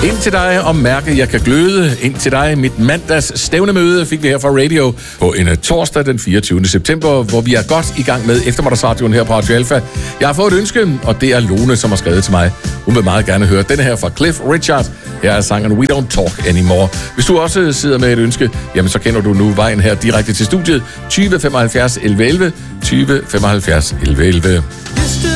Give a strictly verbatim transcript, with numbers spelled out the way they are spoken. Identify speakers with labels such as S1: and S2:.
S1: Ind til dig og mærke, jeg kan gløde. Ind til dig, mit mandags stævnemøde fik vi her fra Radio på en torsdag den fireogtyvende september, hvor vi er godt i gang med eftermiddagsradioen her på Radio Alpha. Jeg har fået et ønske, og det er Lone, som har skrevet til mig. Hun vil meget gerne høre denne her fra Cliff Richard. Her er sangen We Don't Talk Anymore. Hvis du også sidder med et ønske, jamen så kender du nu vejen her direkte til studiet. tyve femoghalvfjerds elleve elleve, tyve femoghalvfjerds elleve elleve.